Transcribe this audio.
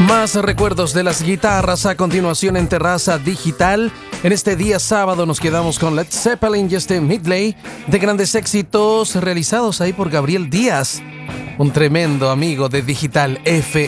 Más recuerdos de las guitarras a continuación en Terraza Digital. En este día sábado nos quedamos con Led Zeppelin y este Medley de grandes éxitos realizados ahí por Gabriel Díaz, un tremendo amigo de Digital FM.